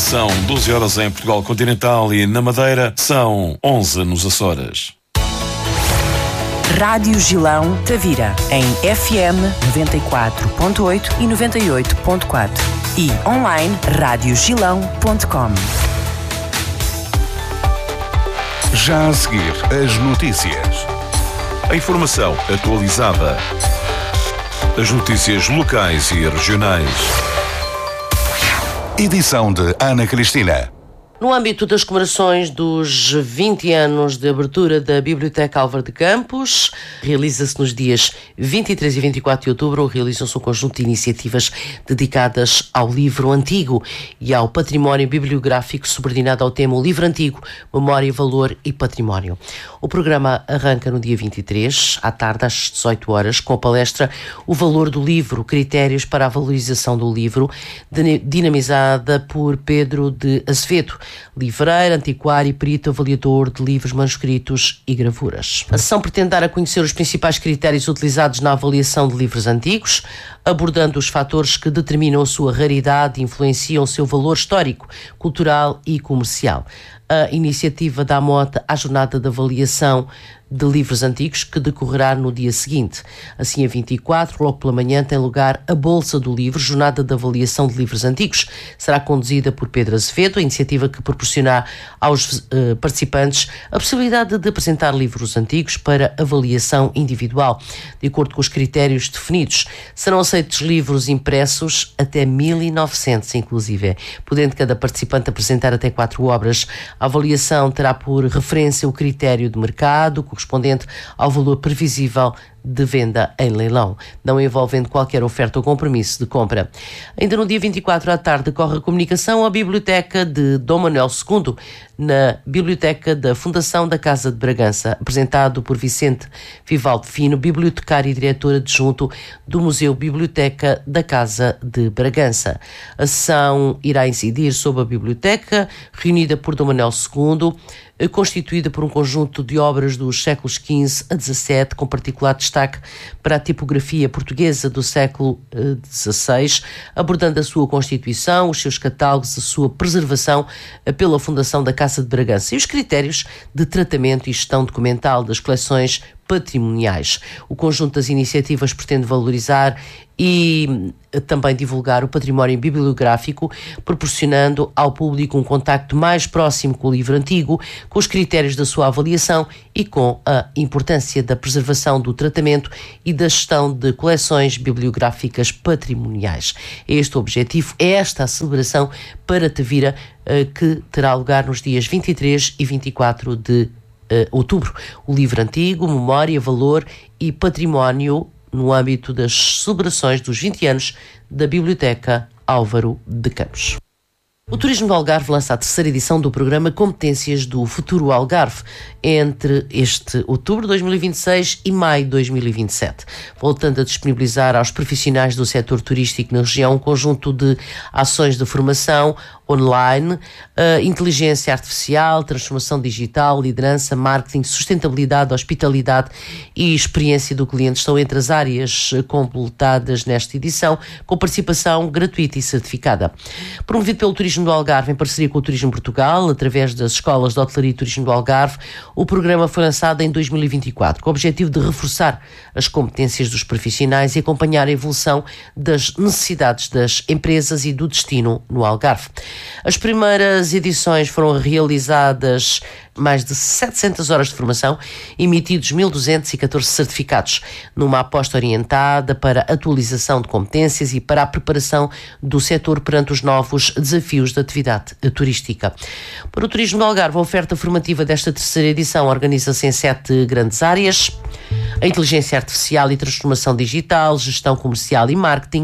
São 12 horas em Portugal Continental e na Madeira são 11 nos Açores. Rádio Gilão Tavira, em FM 94.8 e 98.4 e online radiogilão.com. Já a seguir, as notícias. A informação atualizada. As notícias locais e regionais. Edição de Ana Cristina. No âmbito das comemorações dos 20 anos de abertura da Biblioteca Álvaro de Campos, realiza-se nos dias 23 e 24 de outubro, realizam-se um conjunto de iniciativas dedicadas ao livro antigo e ao património bibliográfico subordinado ao tema O Livro Antigo, Memória, Valor e Património. O programa arranca no dia 23, à tarde, às 18 horas, com a palestra O Valor do Livro, Critérios para a Valorização do Livro, dinamizada por Pedro de Azevedo, livreiro, antiquário e perito avaliador de livros, manuscritos e gravuras. A sessão pretende dar a conhecer os principais critérios utilizados na avaliação de livros antigos, abordando os fatores que determinam a sua raridade e influenciam o seu valor histórico, cultural e comercial. A iniciativa dá mote à jornada de avaliação de livros antigos, que decorrerá no dia seguinte. Assim, a 24, logo pela manhã, tem lugar a Bolsa do Livro, jornada de avaliação de livros antigos. Será conduzida por Pedro Azevedo, a iniciativa que proporciona aos participantes a possibilidade de apresentar livros antigos para avaliação individual, de acordo com os critérios definidos. Serão aceitos livros impressos até 1900, inclusive, podendo cada participante apresentar até 4 obras. A avaliação terá por referência o critério de mercado, correspondente ao valor previsível de venda em leilão, não envolvendo qualquer oferta ou compromisso de compra. Ainda no dia 24 à tarde decorre a comunicação à Biblioteca de Dom Manuel II, na Biblioteca da Fundação da Casa de Bragança, apresentado por Vicente Vivaldo Fino, bibliotecário e diretor adjunto do Museu Biblioteca da Casa de Bragança. A sessão irá incidir sobre a biblioteca, reunida por Dom Manuel II, constituída por um conjunto de obras dos séculos XV a XVII, com particular destaque para a tipografia portuguesa do século XVI, abordando a sua constituição, os seus catálogos, a sua preservação pela Fundação da Casa de Bragança e os critérios de tratamento e gestão documental das coleções patrimoniais. O conjunto das iniciativas pretende valorizar e também divulgar o património bibliográfico, proporcionando ao público um contacto mais próximo com o livro antigo, com os critérios da sua avaliação e com a importância da preservação, do tratamento e da gestão de coleções bibliográficas patrimoniais. Este o objetivo, é esta a celebração para Tavira, que terá lugar nos dias 23 e 24 de outubro. O livro antigo, memória, valor e património, no âmbito das celebrações dos 20 anos da Biblioteca Álvaro de Campos. O Turismo do Algarve lança a terceira edição do programa Competências do Futuro Algarve, entre este outubro de 2026 e maio de 2027, voltando a disponibilizar aos profissionais do setor turístico na região um conjunto de ações de formação online, inteligência artificial, transformação digital, liderança, marketing, sustentabilidade, hospitalidade e experiência do cliente estão entre as áreas completadas nesta edição, com participação gratuita e certificada. Promovido pelo Turismo do Algarve, em parceria com o Turismo Portugal, através das Escolas de Hotelaria e Turismo do Algarve, o programa foi lançado em 2024, com o objetivo de reforçar as competências dos profissionais e acompanhar a evolução das necessidades das empresas e do destino no Algarve. As primeiras edições foram realizadas mais de 700 horas de formação, emitidos 1.214 certificados, numa aposta orientada para a atualização de competências e para a preparação do setor perante os novos desafios da atividade turística. Para o Turismo do Algarve, a oferta formativa desta terceira edição organiza-se em 7 grandes áreas: a inteligência artificial e transformação digital, gestão comercial e marketing,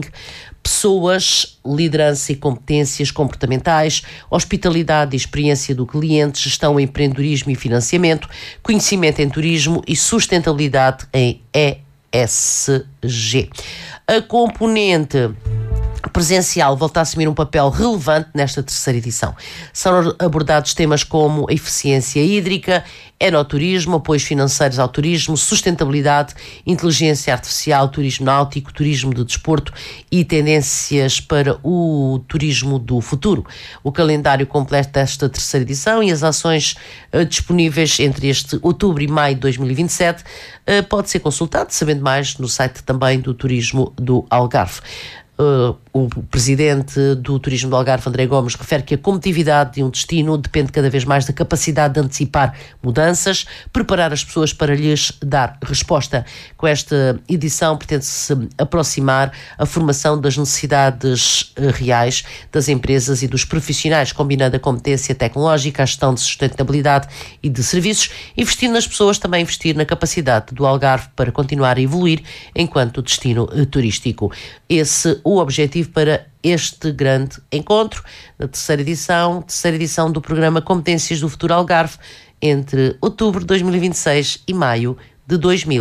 pessoas, liderança e competências comportamentais, hospitalidade e experiência do cliente, gestão, empreendedorismo e financiamento, conhecimento em turismo e sustentabilidade em ESG. A componente presencial volta a assumir um papel relevante nesta terceira edição. São abordados temas como a eficiência hídrica, enoturismo, apoios financeiros ao turismo, sustentabilidade, inteligência artificial, turismo náutico, turismo de desporto e tendências para o turismo do futuro. O calendário completo desta terceira edição e as ações disponíveis entre este outubro e maio de 2027 pode ser consultado, sabendo mais, no site também do Turismo do Algarve. O presidente do Turismo do Algarve, André Gomes, refere que a competitividade de um destino depende cada vez mais da capacidade de antecipar mudanças, preparar as pessoas para lhes dar resposta. Com esta edição pretende-se aproximar a formação das necessidades reais das empresas e dos profissionais, combinando a competência tecnológica, a gestão de sustentabilidade e de serviços, investindo nas pessoas, também investir na capacidade do Algarve para continuar a evoluir enquanto destino turístico. Esse o objetivo para este grande encontro, na terceira edição do programa Competências do Futuro Algarve, entre outubro de 2026 e maio de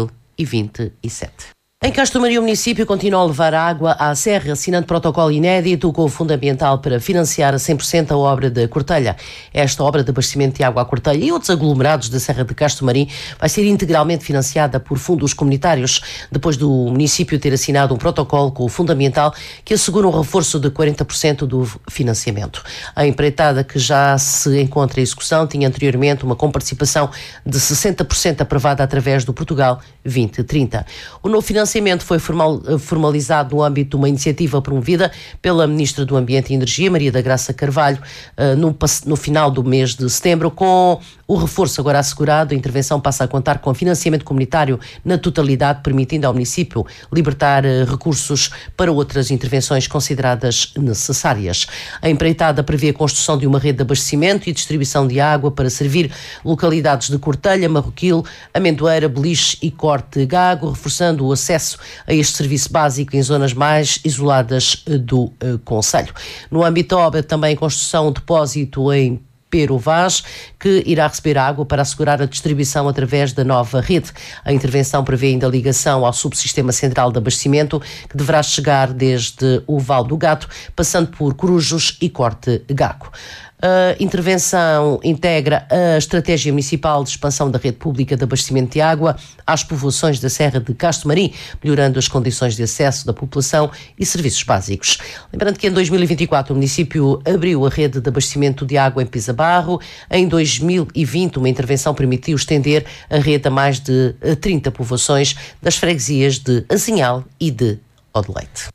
2027. Em Castro Maria, o município continua a levar água à serra, assinando protocolo inédito com o Fundo Ambiental para financiar a 100% a obra da Cortelha. Esta obra de abastecimento de água à Cortelha e outros aglomerados da Serra de Castro Marim vai ser integralmente financiada por fundos comunitários, depois do município ter assinado um protocolo com o Fundo Ambiental que assegura um reforço de 40% do financiamento. A empreitada, que já se encontra em execução, tinha anteriormente uma comparticipação de 60% aprovada através do Portugal 2030. O novo financiamento foi formalizado no âmbito de uma iniciativa promovida pela Ministra do Ambiente e Energia, Maria da Graça Carvalho, no final do mês de setembro. Com o reforço agora assegurado, a intervenção passa a contar com financiamento comunitário na totalidade, permitindo ao município libertar recursos para outras intervenções consideradas necessárias. A empreitada prevê a construção de uma rede de abastecimento e distribuição de água para servir localidades de Cortelha, Marroquil, Amendoeira, Beliche e Corte Gago, reforçando o acesso a este serviço básico em zonas mais isoladas do concelho. No âmbito da obra, também a construção de depósito em Pero Vaz, que irá receber água para assegurar a distribuição através da nova rede. A intervenção prevê ainda a ligação ao subsistema central de abastecimento, que deverá chegar desde o Val do Gato, passando por Corujos e Corte Gago. A intervenção integra a estratégia municipal de expansão da rede pública de abastecimento de água às povoações da Serra de Castro Marim, melhorando as condições de acesso da população e serviços básicos. Lembrando que em 2024 o município abriu a rede de abastecimento de água em Pisabarro. Em 2020 uma intervenção permitiu estender a rede a mais de 30 povoações das freguesias de Azinhal e de Odeleite.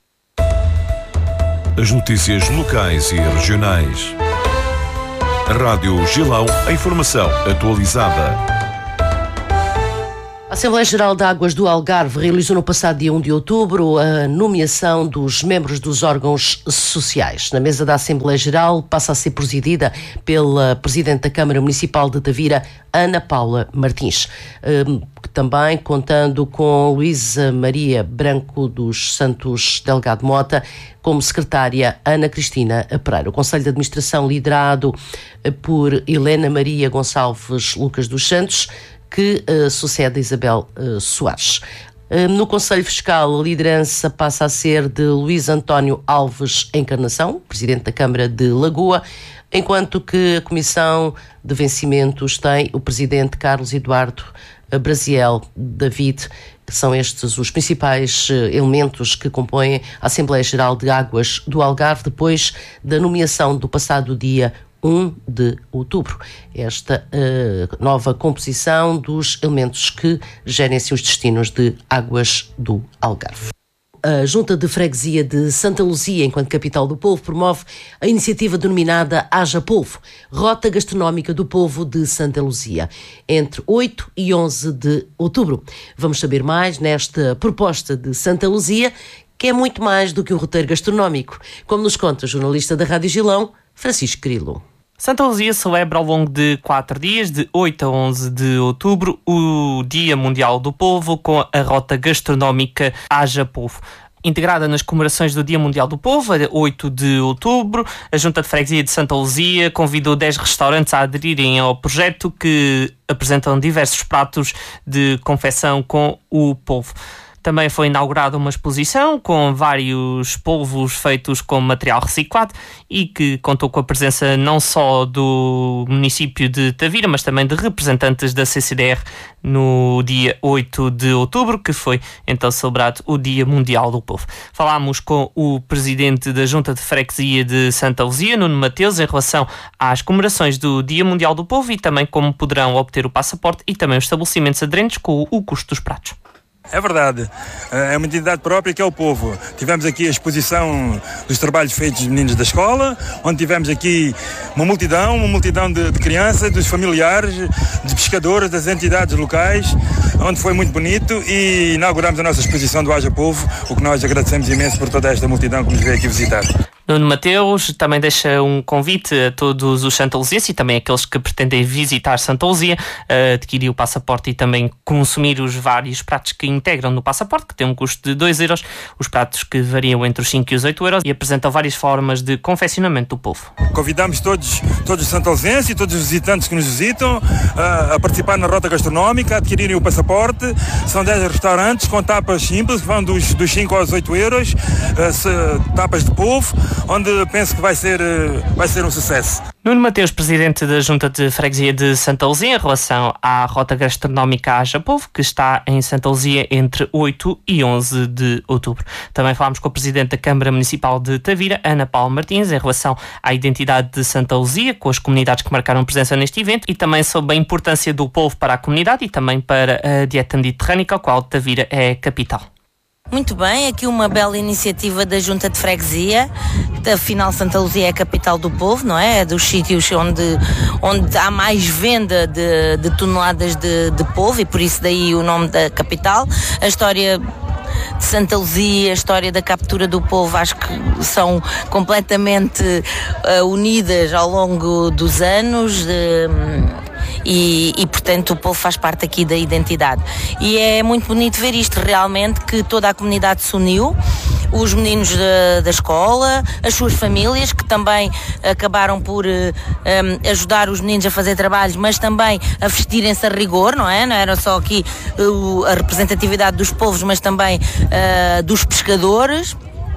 As notícias locais e regionais. Rádio Gilão, a informação atualizada. A Assembleia Geral de Águas do Algarve realizou no passado dia 1 de outubro a nomeação dos membros dos órgãos sociais. Na mesa da Assembleia Geral passa a ser presidida pela Presidente da Câmara Municipal de Tavira, Ana Paula Martins. Também contando com Luísa Maria Branco dos Santos Delgado Mota como secretária, Ana Cristina Pereira. O Conselho de Administração liderado por Helena Maria Gonçalves Lucas dos Santos, que sucede a Isabel Soares. No Conselho Fiscal, a liderança passa a ser de Luís António Alves Encarnação, Presidente da Câmara de Lagoa, enquanto que a Comissão de Vencimentos tem o Presidente Carlos Eduardo Brasiel David. São estes os principais elementos que compõem a Assembleia Geral de Águas do Algarve, depois da nomeação do passado dia 1 de outubro. Esta nova composição dos elementos que gerem-se os destinos de Águas do Algarve. A Junta de Freguesia de Santa Luzia, enquanto capital do povo, promove a iniciativa denominada Haja Polvo, Rota Gastronómica do Povo de Santa Luzia, entre 8 e 11 de outubro. Vamos saber mais nesta proposta de Santa Luzia, que é muito mais do que um roteiro gastronómico, como nos conta o jornalista da Rádio Gilão, Francisco Grilo. Santa Luzia celebra ao longo de 4 dias, de 8 a 11 de outubro, o Dia Mundial do Polvo com a rota gastronómica Haja Polvo. Integrada nas comemorações do Dia Mundial do Polvo, a 8 de outubro, a Junta de Freguesia de Santa Luzia convidou 10 restaurantes a aderirem ao projeto, que apresentam diversos pratos de confecção com o polvo. Também foi inaugurada uma exposição com vários polvos feitos com material reciclado e que contou com a presença não só do município de Tavira, mas também de representantes da CCDR no dia 8 de outubro, que foi então celebrado o Dia Mundial do Povo. Falámos com o presidente da Junta de Freguesia de Santa Luzia, Nuno Mateus, em relação às comemorações do Dia Mundial do Povo e também como poderão obter o passaporte e também os estabelecimentos aderentes com o custo dos pratos. É verdade, é uma entidade própria que é o povo. Tivemos aqui a exposição dos trabalhos feitos dos meninos da escola, onde tivemos aqui uma multidão de crianças, dos familiares, de pescadores, das entidades locais, onde foi muito bonito e inauguramos a nossa exposição do Haja Povo, o que nós agradecemos imenso por toda esta multidão que nos veio aqui visitar. Nuno Mateus também deixa um convite a todos os santaluzienses e também aqueles que pretendem visitar Santa Luzia a adquirir o passaporte e também consumir os vários pratos que integram no passaporte, que tem um custo de 2 euros, os pratos que variam entre os 5 e os 8 euros e apresentam várias formas de confeccionamento do povo. Convidamos todos os santaluzienses e todos os visitantes que nos visitam a participar na rota gastronómica, a adquirirem o passaporte. São 10 restaurantes com tapas simples, que vão dos 5 aos 8 euros, tapas de polvo, onde penso que vai ser um sucesso. Nuno Mateus, presidente da Junta de Freguesia de Santa Luzia, em relação à rota gastronómica Haja Povo, que está em Santa Luzia entre 8 e 11 de outubro. Também falámos com a presidente da Câmara Municipal de Tavira, Ana Paula Martins, em relação à identidade de Santa Luzia, com as comunidades que marcaram presença neste evento e também sobre a importância do polvo para a comunidade e também para a dieta mediterrânica, ao qual Tavira é capital. Muito bem, aqui uma bela iniciativa da Junta de Freguesia. Afinal, Santa Luzia é a capital do povo, não é? É dos sítios onde há mais venda de toneladas de polvo e por isso daí o nome da capital. A história de Santa Luzia, a história da captura do polvo, acho que são completamente unidas ao longo dos anos. E portanto o povo faz parte aqui da identidade e é muito bonito ver isto realmente, que toda a comunidade se uniu, os meninos da escola, as suas famílias que também acabaram por ajudar os meninos a fazer trabalhos, mas também a vestirem-se a rigor, não é? Não era só aqui a representatividade dos povos, mas também dos pescadores.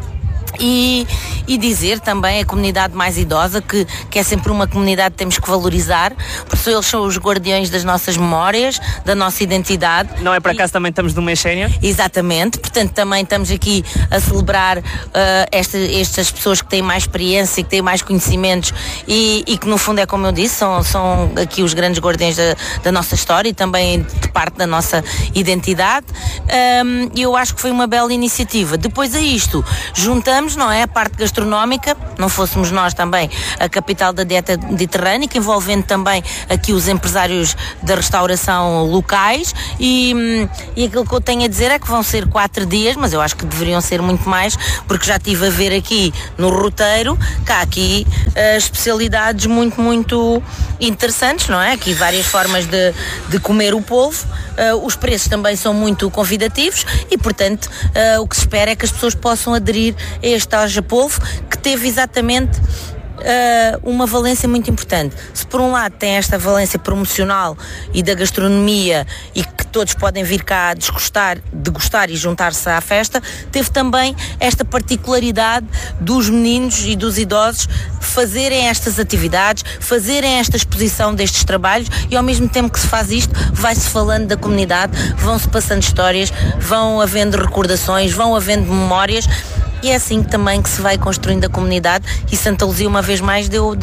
E dizer também a comunidade mais idosa que é sempre uma comunidade que temos que valorizar, porque eles são os guardiões das nossas memórias, da nossa identidade. Não é por acaso também estamos no mês sénior? Exatamente, portanto também estamos aqui a celebrar estas pessoas que têm mais experiência e que têm mais conhecimentos e que no fundo é como eu disse, são aqui os grandes guardiões da nossa história e também de parte da nossa identidade. E eu acho que foi uma bela iniciativa. Depois a isto juntamos, não é, a parte gastronómica, não fôssemos nós também a capital da dieta mediterrânica, envolvendo também aqui os empresários da restauração locais e aquilo que eu tenho a dizer é que vão ser 4 dias, mas eu acho que deveriam ser muito mais, porque já estive a ver aqui no roteiro que há aqui especialidades muito, muito interessantes, não é? Aqui várias formas de comer o polvo, os preços também são muito convidativos e portanto o que se espera é que as pessoas possam aderir a este Haja Povo, que teve exatamente uma valência muito importante. Se por um lado tem esta valência promocional e da gastronomia e que todos podem vir cá degustar e juntar-se à festa, teve também esta particularidade dos meninos e dos idosos fazerem estas atividades, fazerem esta exposição destes trabalhos e ao mesmo tempo que se faz isto, vai-se falando da comunidade, vão-se passando histórias, vão havendo recordações, vão havendo memórias. E é assim também que se vai construindo a comunidade e Santa Luzia uma vez mais deu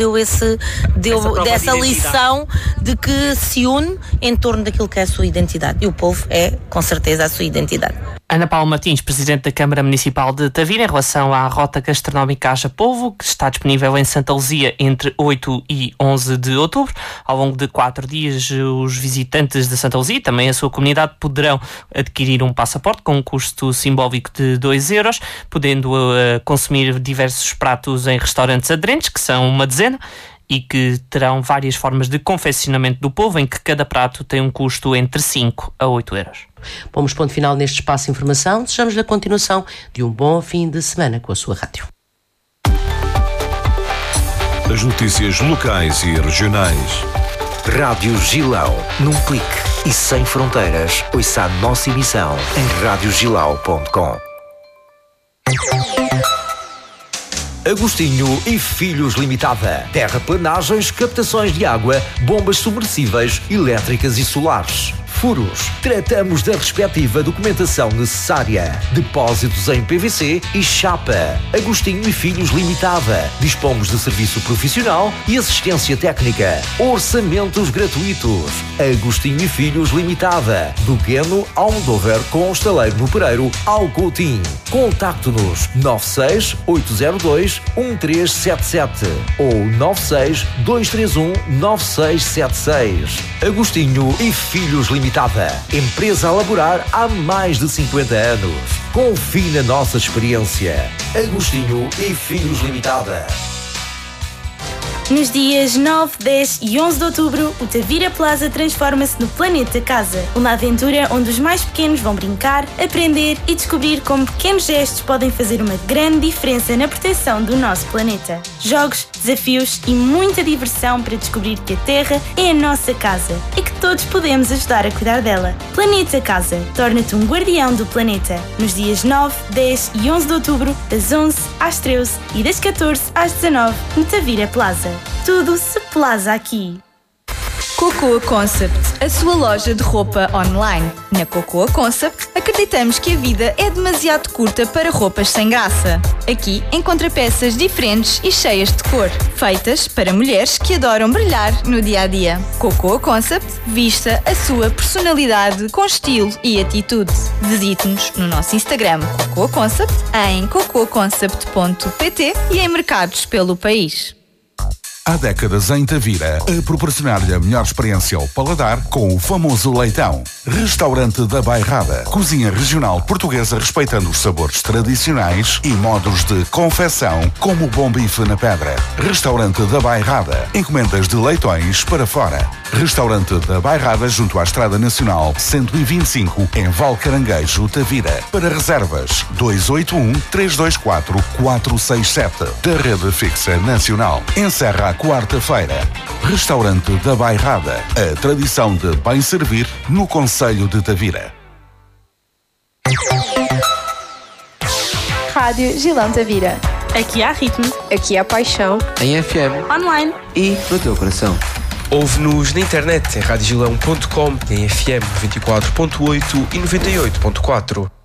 dessa lição de que se une em torno daquilo que é a sua identidade. E o povo é, com certeza, a sua identidade. Ana Paula Martins, presidente da Câmara Municipal de Tavira, em relação à rota gastronómica Haja Povo, que está disponível em Santa Luzia entre 8 e 11 de outubro. Ao longo de 4 dias, os visitantes de Santa Luzia, também a sua comunidade, poderão adquirir um passaporte com um custo simbólico de 2 euros, podendo consumir diversos pratos em restaurantes aderentes, que são uma dezena, e que terão várias formas de confeccionamento do polvo, em que cada prato tem um custo entre 5 a 8 euros. Pomos ponto final neste espaço de informação. Desejamos-lhe a continuação de um bom fim de semana com a sua rádio. As notícias locais e regionais. Rádio Gilão, num clique. e sem fronteiras. Ouça a nossa emissão em radiogilau.com. Agostinho e Filhos Limitada. Terraplanagens, captações de água, bombas submersíveis, elétricas e solares. Furos. Tratamos da respectiva documentação necessária. Depósitos em PVC e chapa. Agostinho e Filhos Limitada. Dispomos de serviço profissional e assistência técnica. Orçamentos gratuitos. Agostinho e Filhos Limitada. Do Queno ao Almodóvar com Estaleiro no Pereiro ao Coutinho. Contacte-nos 96 802 1377 ou 96 231 9676. Agostinho e Filhos Limitada. Empresa a laborar há mais de 50 anos. Confie na nossa experiência. Agostinho e Filhos Limitada. Nos dias 9, 10 e 11 de outubro, o Tavira Plaza transforma-se no Planeta Casa. Uma aventura onde os mais pequenos vão brincar, aprender e descobrir como pequenos gestos podem fazer uma grande diferença na proteção do nosso planeta. Jogos, desafios e muita diversão para descobrir que a Terra é a nossa casa e que todos podemos ajudar a cuidar dela. Planeta Casa. Torna-te um guardião do planeta. Nos dias 9, 10 e 11 de outubro, das 11 às 13 e das 14 às 19, no Tavira Plaza. Tudo se plaza aqui. Cocoa Concept, a sua loja de roupa online. Na Cocoa Concept, acreditamos que a vida é demasiado curta para roupas sem graça. Aqui encontra peças diferentes e cheias de cor, feitas para mulheres que adoram brilhar no dia-a-dia. Cocoa Concept, vista a sua personalidade com estilo e atitude. Visite-nos no nosso Instagram Cocoa Concept, em cocoaconcept.pt e em mercados pelo país. Há décadas em Tavira, a proporcionar-lhe a melhor experiência ao paladar com o famoso leitão. Restaurante da Bairrada. Cozinha regional portuguesa respeitando os sabores tradicionais e modos de confecção, como o bom bife na pedra. Restaurante da Bairrada. Encomendas de leitões para fora. Restaurante da Bairrada junto à Estrada Nacional 125 em Valcaranguejo, Tavira. Para reservas 281-324-467 da Rede Fixa Nacional. Encerra a quarta-feira. Restaurante da Bairrada. A tradição de bem servir no concelho de Tavira. Rádio Gilão Tavira. Aqui há ritmo. Aqui há paixão. Em FM. Online. E no teu coração. Ouve-nos na internet em radiogilão.com, em FM 94.8 e 98.4.